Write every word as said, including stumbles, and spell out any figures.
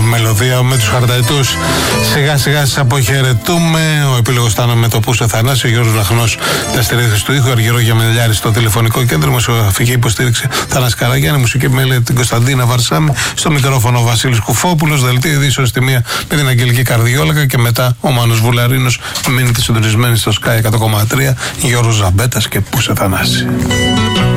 μελωδία με τους Χαρταϊτούς. Σιγά σιγά σας αποχαιρετούμε. Ο επίλογος ήταν με το Πούσο Θανάση, ο Γιώργος Λαχνός τα στηρίδες του ήχου, Αργυρό Γιαμελιάρη στο τηλεφωνικό κέντρο, μουσικογραφική υποστήριξη Θανάση Καραγιάννη, μουσική μέλη την Κωνσταντίνα Βαρσάμη, στο μικρόφωνο ο Βασίλης Κουφόπουλος, δελτίο ειδήσεων στη μία με την Αγγελική Καρδιόλακα και μετά ο Μάνος Βουλαρίνος. Μείνετε συντονισμένοι στο Sky εκατό κόμμα τρία, Γιώργος Ζαμπέτας και Πούσο Θανάση.